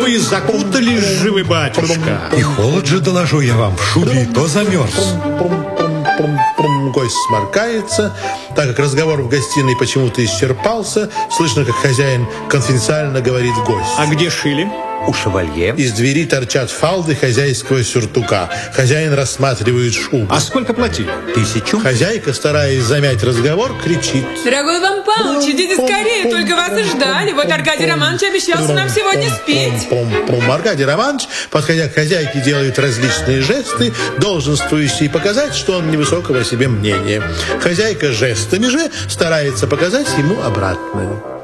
и закутались же вы, батюшка. И холод же, доложу я вам, в шубе, то замерз. Гость сморкается, так как разговор в гостиной почему-то исчерпался, слышно, как хозяин конфиденциально говорит гость. А где шили? У шевалье. Из двери торчат фалды хозяйского сюртука. Хозяин рассматривает шубу. А сколько платили? 1000. Хозяйка, стараясь замять разговор, кричит. Дорогой Иван Павлович, идите скорее, только вас и ждали. Вот Аркадий Романович обещался нам сегодня спеть. Аркадий Романович, подходя к хозяйке, делает различные жесты, долженствующие показать, что он невысокого о себе мнения. Хозяйка жестами же старается показать ему обратное.